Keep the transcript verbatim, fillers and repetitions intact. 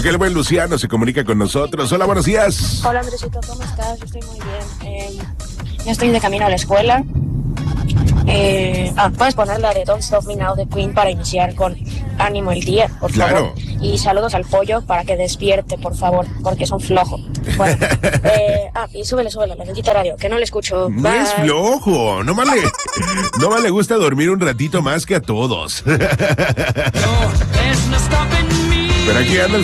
Porque el buen Luciano se comunica con nosotros. Hola, buenos días. Hola, Andresito, ¿cómo estás? Yo estoy muy bien. Eh, ya estoy de camino a la escuela. Eh, ah, puedes poner la de Don't Stop Me Now de Queen para iniciar con ánimo el día, por Claro. favor. Y saludos al pollo para que despierte, por favor, porque son flojos. Bueno, eh, ah, y súbele, súbele, la bendita radio, que no le escucho. No Bye. es flojo, no más le, no más le gusta dormir un ratito más que a todos. Pero aquí anda el